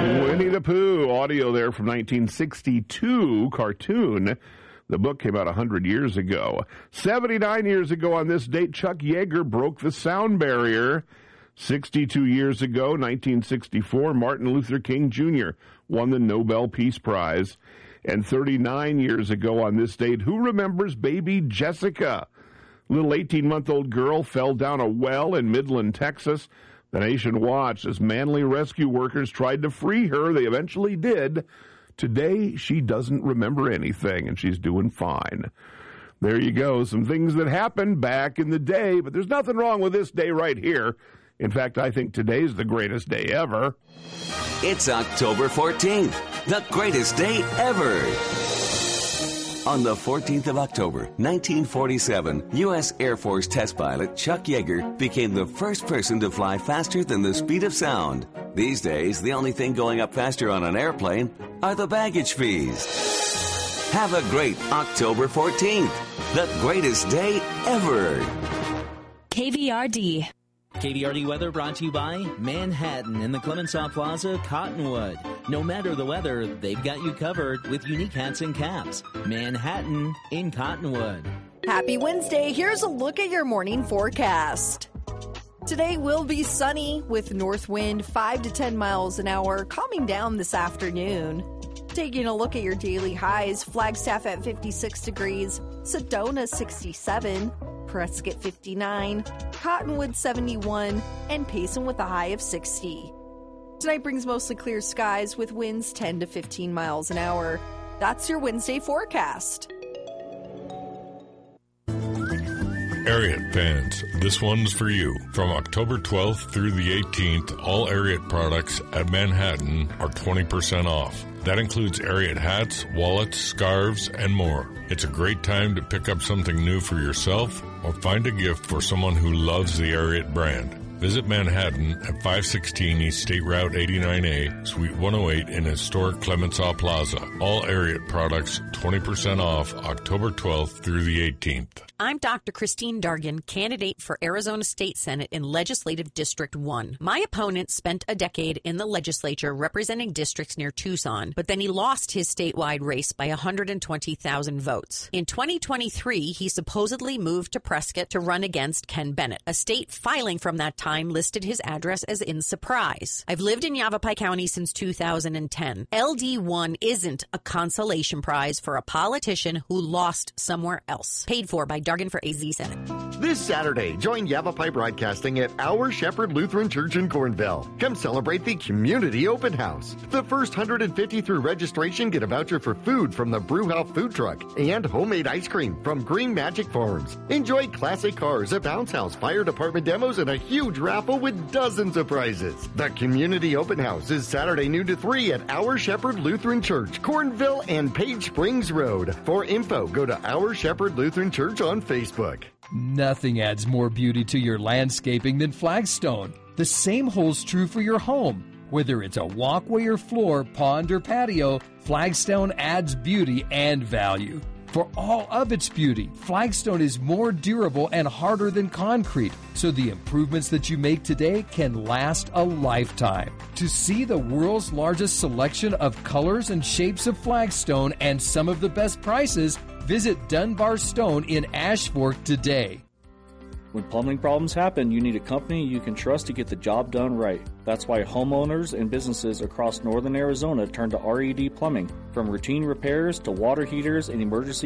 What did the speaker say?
Winnie the Pooh, audio there from 1962, cartoon. The book came out 100 years ago. 79 years ago on this date, Chuck Yeager broke the sound barrier. 62 years ago, 1964, Martin Luther King Jr. won the Nobel Peace Prize. And 39 years ago on this date, who remembers baby Jessica? Little 18-month-old girl fell down a well in Midland, Texas. The nation watched as manly rescue workers tried to free her. They eventually did. Today, she doesn't remember anything, and she's doing fine. There you go. Some things that happened back in the day, but there's nothing wrong with this day right here. In fact, I think today's the greatest day ever. It's October 14th, the greatest day ever. On the 14th of October, 1947, U.S. Air Force test pilot Chuck Yeager became the first person to fly faster than the speed of sound. These days, the only thing going up faster on an airplane are the baggage fees. Have a great October 14th, the greatest day ever. KVRD. KVRD weather brought to you by Manhattan in the Clemenceau Plaza, Cottonwood. No matter the weather, they've got you covered with unique hats and caps. Manhattan in Cottonwood. Happy Wednesday. Here's a look at your morning forecast. Today will be sunny with north wind 5 to 10 miles an hour, calming down this afternoon. Taking a look at your daily highs, Flagstaff at 56 degrees, Sedona 67, Prescott 59, Cottonwood 71, and Payson with a high of 60. Tonight brings mostly clear skies with winds 10 to 15 miles an hour. That's your Wednesday forecast. Ariat fans, this one's for you. From October 12th through the 18th, all Ariat products at Manhattan are 20% off. That includes Ariat hats, wallets, scarves, and more. It's a great time to pick up something new for yourself or find a gift for someone who loves the Ariat brand. Visit Manhattan at 516 East State Route 89A, Suite 108 in historic Clemenceau Plaza. All Ariat products 20% off October 12th through the 18th. I'm Dr. Christine Dargan, candidate for Arizona State Senate in Legislative District 1. My opponent spent a decade in the legislature representing districts near Tucson, but then he lost his statewide race by 120,000 votes. In 2023, he supposedly moved to Prescott to run against Ken Bennett. A state filing from that time listed his address as in Surprise. I've lived in Yavapai County since 2010. LD1 isn't a consolation prize for a politician who lost somewhere else. Paid for by Dargan for AZ Senate. This Saturday, join Yavapai Broadcasting at Our Shepherd Lutheran Church in Cornville. Come celebrate the Community Open House. The first 150 through registration get a voucher for food from the Brewhouse Food Truck and homemade ice cream from Green Magic Farms. Enjoy classic cars, a bounce house, fire department demos, and a huge raffle with dozens of prizes. The Community Open House is Saturday noon to 3 at Our Shepherd Lutheran Church, Cornville and Page Springs Road. For info, go to Our Shepherd Lutheran Church on Facebook. Nothing adds more beauty to your landscaping than flagstone. The same holds true for your home. Whether it's a walkway or floor, pond or patio, flagstone adds beauty and value. For all of its beauty, flagstone is more durable and harder than concrete, so the improvements that you make today can last a lifetime. To see the world's largest selection of colors and shapes of flagstone and some of the best prices, visit Dunbar Stone in Ashfork today. When plumbing problems happen, you need a company you can trust to get the job done right. That's why homeowners and businesses across northern Arizona turn to RED Plumbing. From routine repairs to water heaters and emergency